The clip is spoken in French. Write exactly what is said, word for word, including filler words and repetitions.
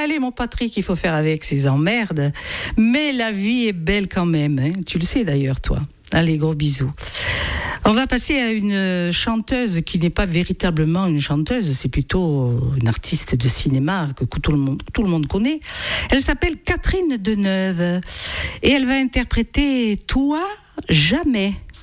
allez, mon Patrick, il faut faire avec ces emmerdes. Mais la vie est belle quand même. Hein. Tu le sais d'ailleurs, toi. Allez, gros bisous. On va passer à une chanteuse qui n'est pas véritablement une chanteuse, c'est plutôt une artiste de cinéma que tout le monde, tout le monde connaît. Elle s'appelle Catherine Deneuve et elle va interpréter Toi, jamais.